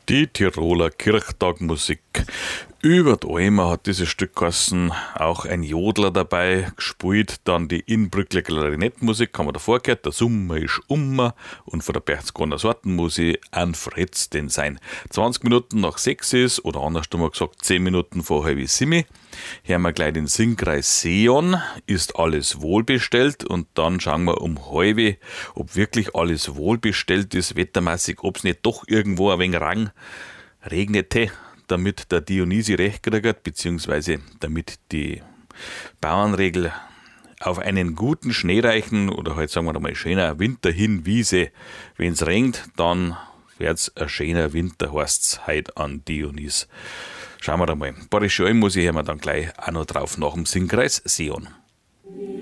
Die Tiroler Kirchtagmusik. Über die Alma hat dieses Stück geheißen, auch ein Jodler dabei gespielt, dann die Inbrückler Klarinettmusik, haben wir davor gehört, der Summer ist Ummer und von der Berchtesgadener Sortenmusik ein Fritz den sein. 20 Minuten nach 6 ist, oder anders haben wir gesagt, 10 Minuten vor halb 7. Hören wir gleich den Singkreis Seon, ist alles wohlbestellt, und dann schauen wir um halb, ob wirklich alles wohlbestellt ist, wettermäßig, ob es nicht doch irgendwo ein wenig regnete, damit der Dionysi recht kriegt, beziehungsweise damit die Bauernregel auf einen guten Schnee reichen, oder halt sagen wir mal schöner Winter hinwiese. Wenn es regnet, dann wird's ein schöner Winter, heißt's heute an Dionys. Schauen wir da mal. Boris Scholl muss ich hören wir dann gleich auch noch drauf nach dem Singkreis Seon.